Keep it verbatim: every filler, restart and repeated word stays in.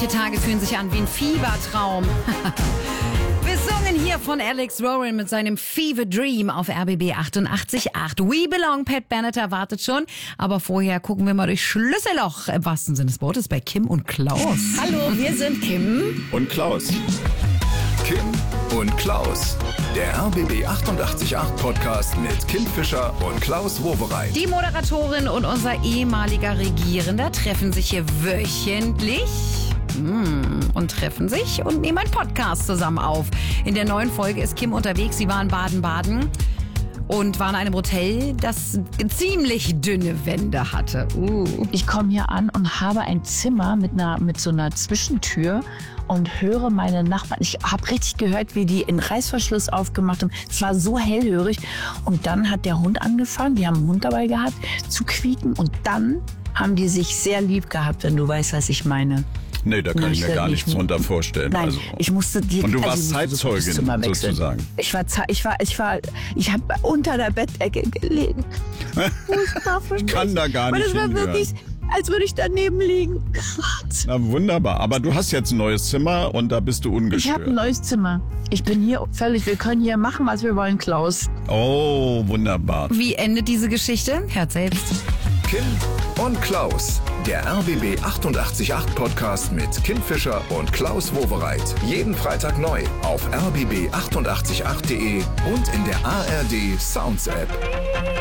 Die Tage fühlen sich an wie ein Fiebertraum. Wir singen hier von Alex Warren mit seinem Fever Dream auf R B B achtundachtzig Komma acht. We Belong, Pat Bennett erwartet schon. Aber vorher gucken wir mal durch Schlüsselloch im wahrsten Sinne des Wortes bei Kim und Klaus. Hallo, wir sind Kim und Klaus. Kim und Klaus. Der R B B achtundachtzig Komma acht Podcast mit Kim Fischer und Klaus Wowereit. Die Moderatorin und unser ehemaliger Regierender treffen sich hier wöchentlich. Und treffen sich und nehmen einen Podcast zusammen auf. In der neuen Folge ist Kim unterwegs. Sie war in Baden-Baden und war in einem Hotel, das ziemlich dünne Wände hatte. Uh. Ich komme hier an und habe ein Zimmer mit, einer, mit so einer Zwischentür und höre meine Nachbarn. Ich habe richtig gehört, wie die einen Reißverschluss aufgemacht haben. Es war so hellhörig. Und dann hat der Hund angefangen, die haben einen Hund dabei gehabt, zu quieken. Und dann haben die sich sehr lieb gehabt, wenn du weißt, was ich meine. Nee, da kann Nein, ich mir gar nicht. nichts drunter vorstellen. Nein, also. ich musste die. Und du also warst Zeitzeugin sozusagen. Ich war, ich war, ich war, ich habe unter der Bettdecke gelegen. Ich kann da gar nicht Das war hinhören. wirklich, als würde ich daneben liegen. Na wunderbar, aber du hast jetzt ein neues Zimmer und da bist du ungestört. Ich habe ein neues Zimmer. Ich bin hier völlig, wir können hier machen, was wir wollen, Klaus. Oh, wunderbar. Wie endet diese Geschichte? Hört selbst. Kim und Klaus. Der R B B achtundachtzig Komma acht Podcast mit Kim Fischer und Klaus Wowereit. Jeden Freitag neu auf r b b achtundachtzig Komma acht punkt de und in der A R D Sounds App.